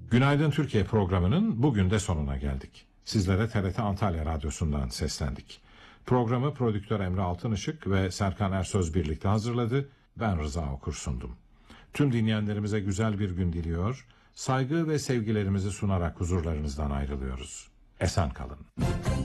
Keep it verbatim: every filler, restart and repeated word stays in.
Günaydın Türkiye programının bugün de sonuna geldik. Sizlere T R T Antalya Radyosu'ndan seslendik. Programı prodüktör Emre Altınışık ve Serkan Ersöz birlikte hazırladı. Ben Rıza Okur sundum. Tüm dinleyenlerimize güzel bir gün diliyor, saygı ve sevgilerimizi sunarak huzurlarınızdan ayrılıyoruz. Esen kalın.